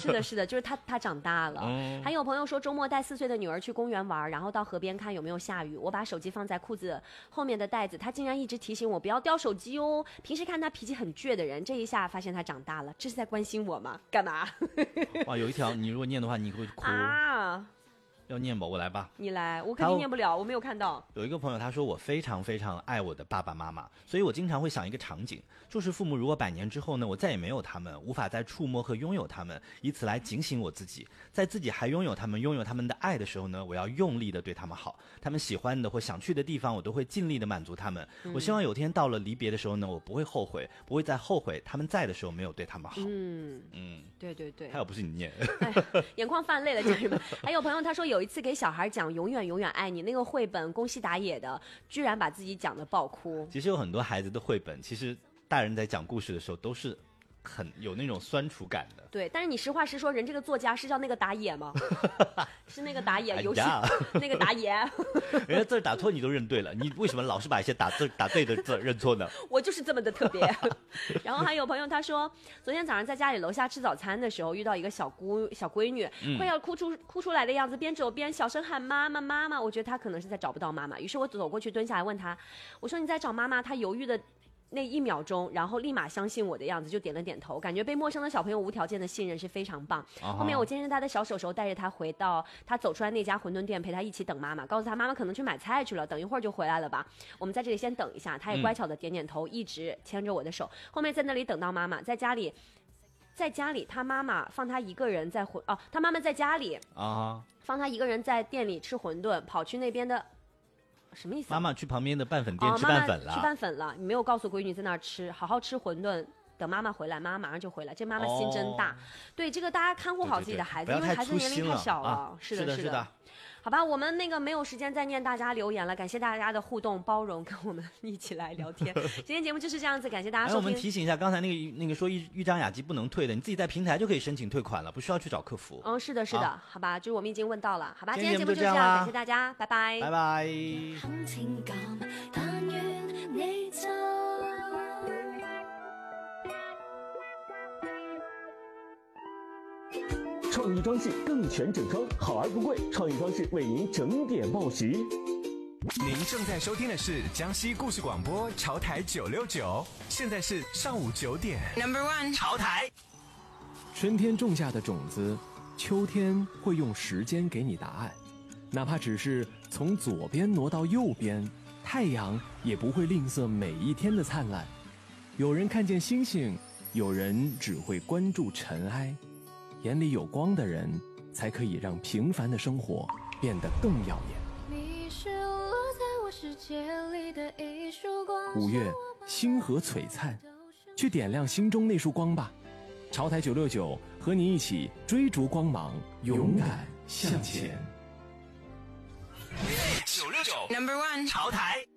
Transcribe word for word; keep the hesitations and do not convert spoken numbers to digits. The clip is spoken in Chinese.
是的是的，就是他他长大了、嗯、还有朋友说周末带四岁的女儿去公园玩，然后到河边看有没有下雨，我把手机放在裤子后面的袋子，他竟然一直提醒我不要掉手机哦。平时看他脾气很倔的人，这一下发现他长大了，这是在关心我吗？干嘛？ 哇，有一条你如果念的话你会哭啊。要念吧，我来吧。 你来，我肯定念不了，我没有看到。 有一个朋友他说我非常非常爱我的爸爸妈妈，所以我经常会想一个场景，就是父母如果百年之后呢，我再也没有他们，无法再触摸和拥有他们，以此来警醒我自己，在自己还拥有他们拥有他们的爱的时候呢，我要用力的对他们好，他们喜欢的或想去的地方我都会尽力的满足他们、嗯、我希望有天到了离别的时候呢，我不会后悔，不会再后悔他们在的时候没有对他们好。嗯嗯，对对对， 还有不是你念哎，眼眶泛泪了家人们。还有朋友他说有一次给小孩讲永远永远爱你，那个绘本宫西达也的，居然把自己讲的爆哭。 其实有很多孩子的绘本，其实大人在讲故事的时候都是很有那种酸楚感的。 对，但是你实话实说，人这个作家是叫那个打野吗？是那个打野游戏、哎、那个打野。 人家字打错你都认对了，你为什么老是把一些打字打对的字认错呢？ 我就是这么的特别。然后还有朋友他说，昨天早上在家里楼下吃早餐的时候，遇到一个小姑小闺女，嗯、快要哭出哭出来的样子，边走边小声喊妈妈妈妈。我觉得她可能是在找不到妈妈，于是我走过去蹲下来问她，我说你在找妈妈？她犹豫的那一秒钟，然后立马相信我的样子，就点了点头，感觉被陌生的小朋友无条件的信任是非常棒。Uh-huh. 后面我牵着他的小手手，带着他回到他走出来那家馄饨店，陪他一起等妈妈，告诉他妈妈可能去买菜去了，等一会儿就回来了吧，我们在这里先等一下。他也乖巧的点点头、嗯、一直牵着我的手。后面在那里等到妈妈，在家里在家里他妈妈放他一个人在馄哦，他妈妈在家里啊， uh-huh. 放他一个人在店里吃馄饨，跑去那边的什么意思、啊？ 妈妈去旁边的拌粉店吃拌粉了、哦、 妈妈吃拌粉了，你没有告诉闺女在那儿吃，好好吃馄饨，等妈妈回来，妈妈马上就回来。这妈妈心真大、哦、对，这个大家看护好自己的孩子， 对对对， 因为孩子年龄太小了、 啊、 是的是的是的。 好吧，我们那个没有时间再念大家留言了，感谢大家的互动包容，跟我们一起来聊天。今天节目就是这样子，感谢大家收听。 哎、我们提醒一下，刚才那个那个说豫豫章雅集不能退的，你自己在平台就可以申请退款了，不需要去找客服。 嗯，是的是的、啊、好吧，就是我们已经问到了。好吧，今天节目就这样，感谢大家，拜拜拜拜。 创意装饰更全整装，好而不贵。创意装饰为您整点报时。 您正在收听的是江西故事广播潮台九六九，现在是上午九点。Number one 潮台。 春天种下的种子，秋天会用时间给你答案。哪怕只是从左边挪到右边，太阳也不会吝啬每一天的灿烂。有人看见星星，有人只会关注尘埃。眼里有光的人，才可以让平凡的生活变得更耀眼。你是落在我世界里的一束光。五月，星河璀璨，去点亮心中那束光吧。潮台九六九和你一起追逐光芒，勇敢向前。 九六九 Number one 潮台。